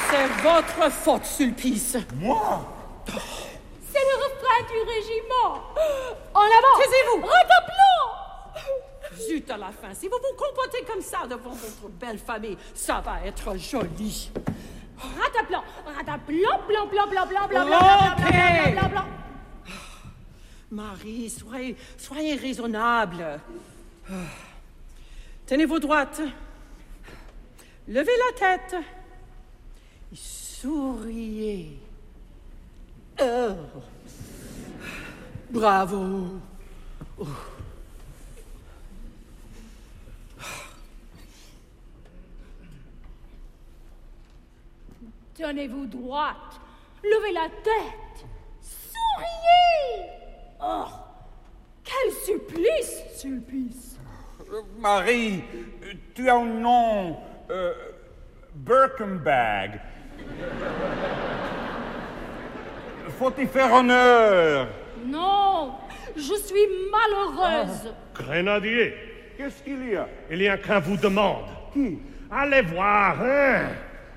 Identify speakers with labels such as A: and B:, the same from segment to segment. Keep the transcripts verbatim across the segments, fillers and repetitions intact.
A: C'est votre faute, Sulpice.
B: Moi?
C: C'est le refrain du régiment. En avant.
A: Taisez-vous.
C: Redoublons.
A: Zut à la fin, si vous vous comportez comme ça devant votre belle famille, ça va être joli.
C: Rataplan, rataplan, blanc, blanc, blanc, blanc, blanc, blanc,
A: Ok.
C: blanc, blanc, blanc, blanc.
A: Marie, soyez, soyez raisonnable. Ah. Tenez-vous droite. Levez la tête. Et souriez. Oh. Bravo. Oh.
C: Tenez-vous droite. Levez la tête. Souriez. Oh, quel supplice, Sulpice.
B: Euh, Marie, euh, tu as un nom... Euh, Birkenbag. Faut y faire honneur.
C: Non, je suis malheureuse.
D: Grenadier,
B: Qu'est-ce qu'il y a?
D: il y a qu'un vous demande.
B: Qui?
D: Allez voir, hein?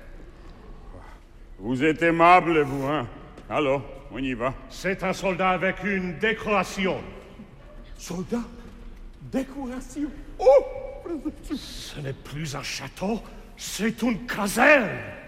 B: Vous êtes aimable, vous, hein? Alors, on y va.
D: C'est un soldat avec une décoration.
B: Soldat? Décoration? Oh!
D: Ce n'est plus un château, c'est une caserne.